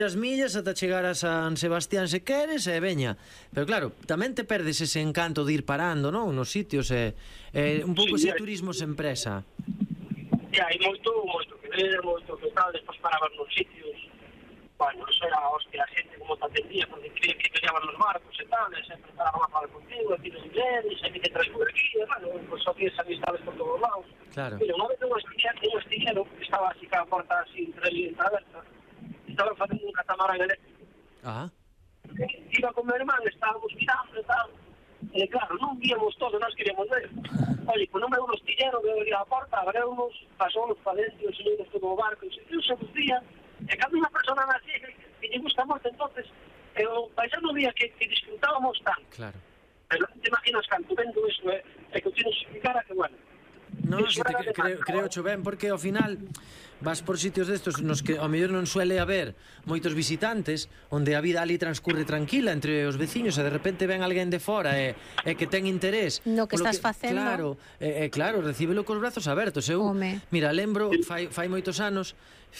as millas ata chegar a San Sebastián se queres e veña. Pero claro, tamén te perdes ese encanto de ir parando, non? Nos sitios un pouco ese turismo sen presa. Hai moito que ver, moito que tal, despois paraban nos sitios. Bueno, eso era hostia, a xente como te atendía, porque creía que callaban los barcos e tal, e sempre paraban a falar contigo, e tienes inglés, e que te traes por aquí, e bueno, pues só tienes amistades por todos lados. Claro. Mira, unha vez un astillero que estaba así ca porta así entreaberta, estaban facendo un catamarán eléctrico. Iba con meu irmán, estábamos mirando e tal, e claro, non víamos todo, nós queríamos ver. Oye, pues non veo un astillero, veo ali a porta, abreunos, pasounos para dentro, enseñamos todo o barco, e se buscía. E cando unha persona así que lle gusta moito, entonces o paisano vía que disfrutábamos tanto. Claro. Pero te imaginas canto vendo iso e que o tienes explicara que bueno. Non, si creo cho ben, porque ao final vas por sitios destos nos que ao mellor non suele haber moitos visitantes, onde a vida ali transcurre tranquila entre os veciños e de repente ven alguén de fora e que ten interés no que estás facendo. Claro, recíbelo cos brazos abertos. Mira, lembro, fai moitos anos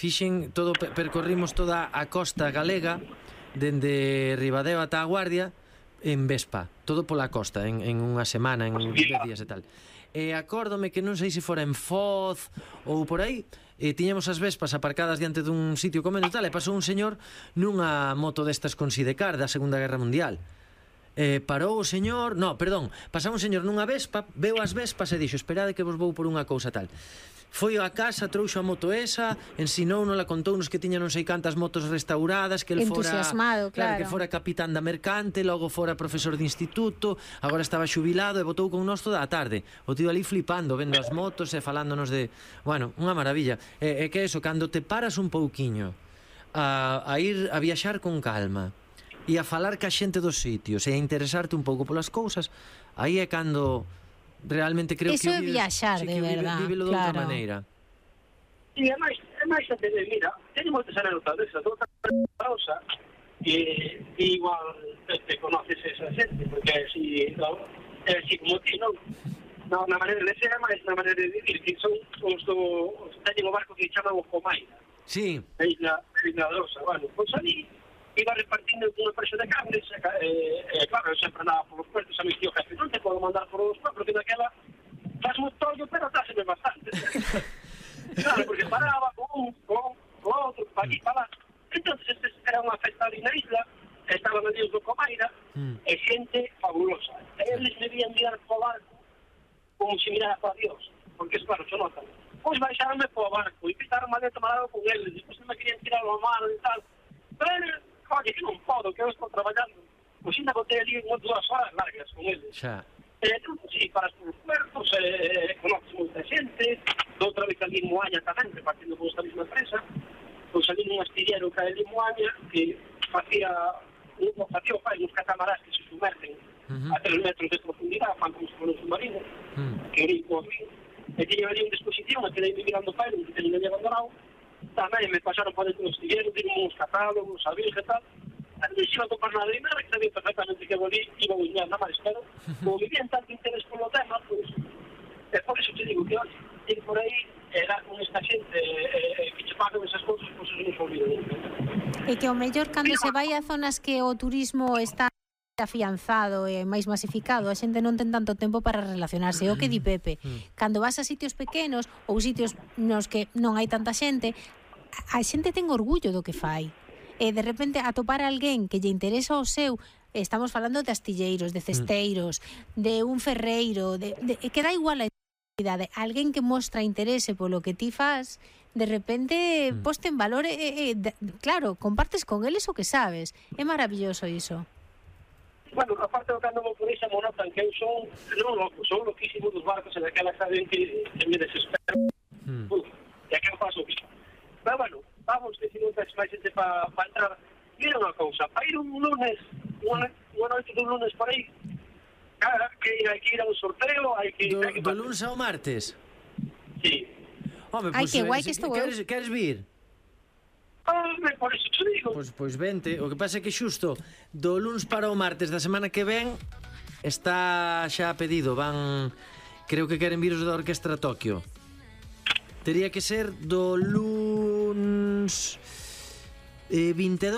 percorrimos toda a costa galega dende Ribadeo ata a Guardia en Vespa, todo pola costa en unha semana, en 10 días e tal. E acórdome que non sei se fora en Foz ou por aí, tiñamos as Vespas aparcadas diante dun sitio comendo e tal, e pasou un señor nunha moto destas con sidecar da Segunda Guerra Mundial. Parou o señor, pasaba un señor nunha Vespa, veu as Vespas e dixo: esperade que vos vou por unha cousa tal. Foi a casa, trouxo a moto esa, ensinounos, contounos que tiña non sei cantas motos restauradas, que el fora entusiasmado, claro, que fora capitán da mercante, logo fora profesor de instituto, agora estaba xubilado e botou con nós toda a tarde. O tío ali flipando, vendo as motos e falándonos de, bueno, unha maravilla. É que eso, cando te paras un pouquiño a ir a viaxar con calma e a falar ca xente dos sitios e a interesarte un pouco polas cousas, aí é cando realmente creo eso que é viaxar, de verdad, vívelo de outra maneira. E é máis a tener, mira, teño moitas anécdotas desas, outra pausa, e igual te conoces esa xente, porque así como ti, non? Na maneira de ser, máis na maneira de vivir, que son os teñen o barco que chaman o Comaira. Sí. A isla Rosa, bueno, pois ali iba repartindo unha presa de carnes, claro, eu sempre andaba por os puertos, a mi tío jefe, non te podo mandar por os puertos, porque naquela faz moi tollo, pero dáseme bastante. Claro, porque paraba con outro, para aquí, para lá. Entón, era unha festa ali na isla, estaban ali os do Comaira, e xente fabulosa. Eles debían mirar po barco como se mirara para Dios, porque es claro, xo notan. Pois baixaronme po barco, e pitaron maleta malado con eles, despois me querían tirar o mar e tal, pero oye, que non podo, que eu estou traballando. Pois ainda botei ali 2 horas largas con eles. Xa. Si paras por os puertos, conoces moita xente, outra vez ali en Moaña tamén, repartindo con esta mesma empresa, pois ali nun astillero que hai ali en Moaña, que facía o pai uns catamarás que se sumerten a 3 metros de profundidade, fan como se for un submarino, que ori co río, e tiñen ali un dispositivo, que quedei mirando o pai, que teñen ali abandonado. Tamén me pasaron por dentro do astillero, tiñen uns catálogos, a virgen e tal. Antes iba a topar nada de nada, que sabía perfectamente que iba a buñar nada máis, pero como vivían tanto interés polo tema, pois, por eso te digo que ir por aí, era con esta xente que che pagan esas cousas, pois eso non se olvida. E que o mellor cando se vai a zonas que o turismo está afianzado e máis masificado, a xente non ten tanto tempo para relacionarse. O que di Pepe, cando vas a sitios pequenos ou sitios nos que non hai tanta xente, a xente ten orgullo do que fai. E de repente atopar a alguén que lle interesa o seu, estamos falando de astilleiros, de cesteiros, de un ferreiro, que dá igual a idade, alguén que mostra interese polo que ti fas, de repente poste en valor, claro, compartes con eles o que sabes. É maravilloso iso. Bueno, aparte do cando vou por esa monotan que eu son loquísimo dos barcos en aquela saben que me desespero. E aquel paso que pero bueno, vamos, que si non tens máis xente para entrar. Mira unha cousa, para ir un lunes, unha noite dun lunes por aí, que hai que ir a un sorteo, hai que... Do lunes ao martes? Sí. Home, ai, que guai que estou eu. Queres vir? Por iso te digo. Pois vente, o que pasa é que xusto do luns para o martes da semana que ven está xa pedido, creo que queren vir os da Orquestra Tokio. Tería que ser do luns 22